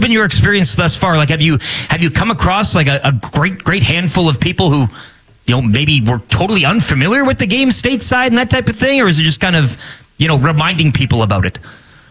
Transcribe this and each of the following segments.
been your experience thus far? Like, have you come across like a great handful of people who, maybe were totally unfamiliar with the game stateside and that type of thing, or is it just kind of, reminding people about it?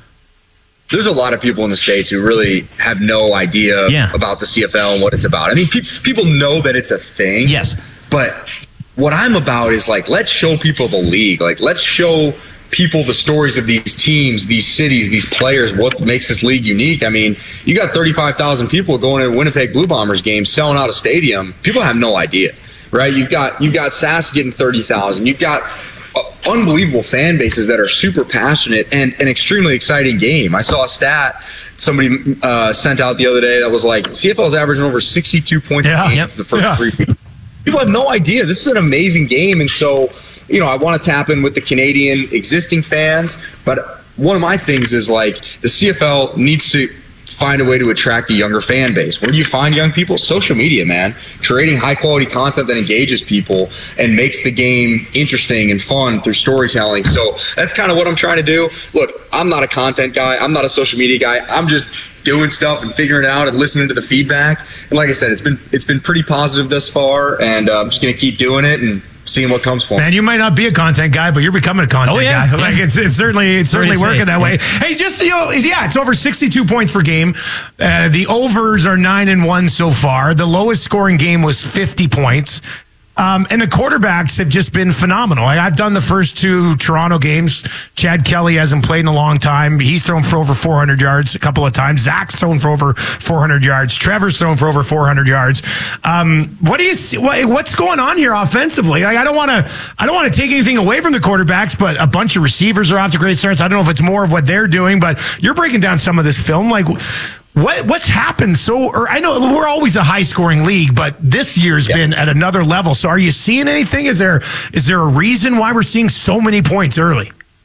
There's a lot of people in the States who really have no idea about the CFL and what it's about. I mean, people know that it's a thing. Yes. But what I'm about is, like, let's show people the league. Like, let's show people the stories of these teams, these cities, these players, what makes this league unique. I mean, you got 35,000 people going to a Winnipeg Blue Bombers game, selling out a stadium. People have no idea, right? You've got Sask getting 30,000. You've got unbelievable fan bases that are super passionate and an extremely exciting game. I saw a stat somebody sent out the other day that was like, CFL is averaging over 62 points a game for the first 3 weeks. People have no idea. This is an amazing game. And so, I want to tap in with the Canadian existing fans. But one of my things is, like, the CFL needs to find a way to attract a younger fan base. Where do you find young people? Social media, man. Creating high quality content that engages people and makes the game interesting and fun through storytelling. So that's kind of what I'm trying to do. Look, I'm not a content guy. I'm not a social media guy. I'm just doing stuff and figuring it out and listening to the feedback. And like I said, it's been pretty positive thus far, and I'm just going to keep doing it and seeing what comes for. Man, you might not be a content guy, but you're becoming a content guy. Like, it's certainly working that way. Hey, just it's over 62 points per game. The overs are 9-1 so far. The lowest scoring game was 50 points. And the quarterbacks have just been phenomenal. I've done the first 2 Toronto games. Chad Kelly hasn't played in a long time. He's thrown for over 400 yards a couple of times. Zach's thrown for over 400 yards. Trevor's thrown for over 400 yards. What do you see? What's going on here offensively? Like, I don't want to take anything away from the quarterbacks, but a bunch of receivers are off to great starts. I don't know if it's more of what they're doing, but you're breaking down some of this film. Like, what's happened? I know we're always a high scoring league, but this year's been at another level. So are you seeing anything? Is there a reason why we're seeing so many points early?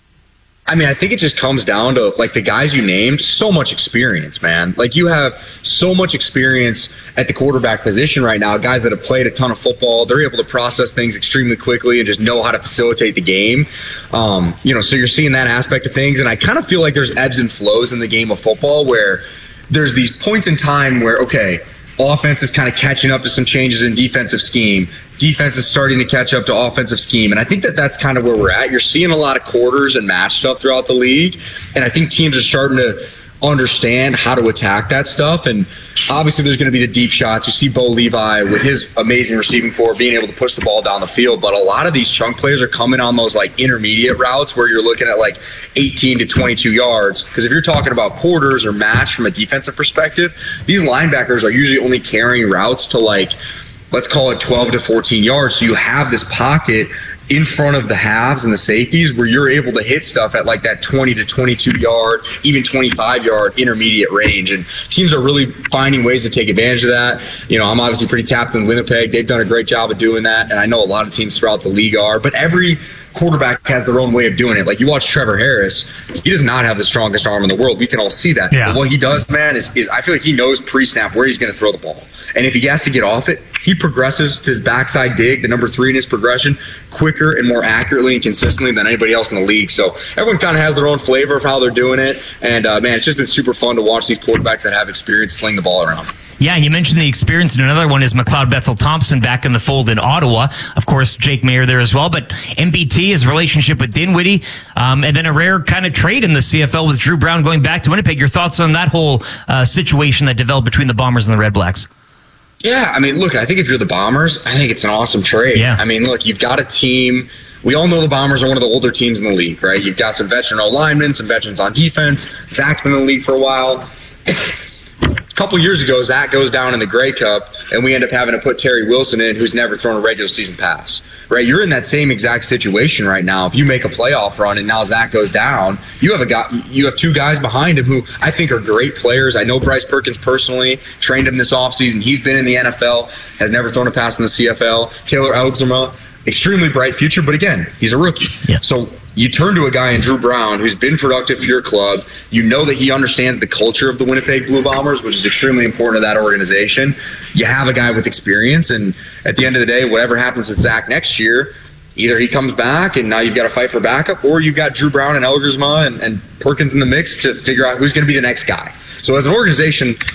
I mean, I think it just comes down to, like, the guys you named, so much experience, man. Like, you have so much experience at the quarterback position right now, guys that have played a ton of football. They're able to process things extremely quickly and just know how to facilitate the game. So you're seeing that aspect of things. And I kind of feel like there's ebbs and flows in the game of football where there's these points in time where, okay, offense is kind of catching up to some changes in defensive scheme. Defense is starting to catch up to offensive scheme. And I think that's kind of where we're at. You're seeing a lot of quarters and match stuff throughout the league. And I think teams are starting to understand how to attack that stuff. And obviously there's going to be the deep shots. You see Bo Levi with his amazing receiving core being able to push the ball down the field. But a lot of these chunk plays are coming on those, like, intermediate routes where you're looking at, like, 18 to 22 yards. Because if you're talking about quarters or match from a defensive perspective, these linebackers are usually only carrying routes to, like, let's call it 12 to 14 yards. So you have this pocket in front of the halves and the safeties where you're able to hit stuff at, like, that 20 to 22 yard, even 25 yard intermediate range. And teams are really finding ways to take advantage of that. I'm obviously pretty tapped in Winnipeg. They've done a great job of doing that. And I know a lot of teams throughout the league are, but every quarterback has their own way of doing it. Like, you watch Trevor Harris, he does not have the strongest arm in the world. We can all see that. Yeah. But what he does, man, is I feel like he knows pre-snap where he's going to throw the ball. And if he has to get off it, he progresses to his backside dig, the number 3 in his progression, quicker and more accurately and consistently than anybody else in the league. So everyone kind of has their own flavor of how they're doing it. And, man, it's just been super fun to watch these quarterbacks that have experience sling the ball around. Yeah, and you mentioned the experience, and another one is McLeod Bethel-Thompson back in the fold in Ottawa. Of course, Jake Mayer there as well. But MBT, his relationship with Dinwiddie, and then a rare kind of trade in the CFL with Drew Brown going back to Winnipeg. Your thoughts on that whole situation that developed between the Bombers and the Red Blacks? Yeah, I mean, look, I think if you're the Bombers, I think it's an awesome trade. Yeah. I mean, look, you've got a team. We all know the Bombers are one of the older teams in the league, right? You've got some veteran O-linemen, some veterans on defense. Zach's been in the league for a while. A couple years ago, Zach goes down in the Grey Cup, and we end up having to put Terry Wilson in, who's never thrown a regular season pass. Right? You're in that same exact situation right now. If you make a playoff run and now Zach goes down, you have 2 guys behind him who I think are great players. I know Bryce Perkins personally, trained him this offseason. He's been in the NFL, has never thrown a pass in the CFL. Taylor Elgzema, extremely bright future, but again, he's a rookie. Yeah. So you turn to a guy in Drew Brown who's been productive for your club. You know that he understands the culture of the Winnipeg Blue Bombers, which is extremely important to that organization. You have a guy with experience, and at the end of the day, whatever happens with Zach next year, either he comes back and now you've got to fight for backup, or you've got Drew Brown and Elgersma and Perkins in the mix to figure out who's going to be the next guy. So as an organization,